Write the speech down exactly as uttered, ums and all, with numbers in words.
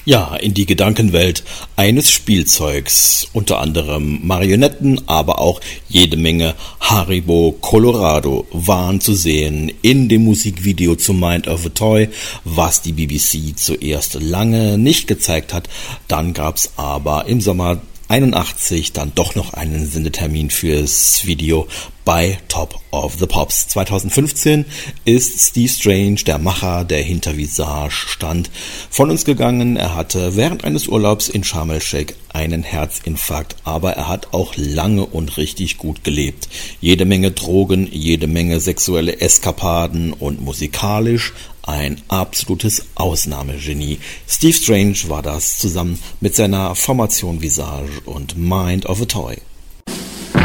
Ja, in die Gedankenwelt eines Spielzeugs, unter anderem Marionetten, aber auch jede Menge Haribo Colorado waren zu sehen in dem Musikvideo zu Mind of a Toy, was die B B C zuerst lange nicht gezeigt hat. Dann gab's aber im Sommer einundachtzig dann doch noch einen Sendetermin fürs Video bei Top of the Pops. zweitausendfünfzehn ist Steve Strange, der Macher, der hinter Visage stand, von uns gegangen. Er hatte während eines Urlaubs in Sharm el-Sheikh einen Herzinfarkt, aber er hat auch lange und richtig gut gelebt. Jede Menge Drogen, jede Menge sexuelle Eskapaden und musikalisch ein absolutes Ausnahmegenie. Steve Strange war das zusammen mit seiner Formation Visage und Mind of a Toy.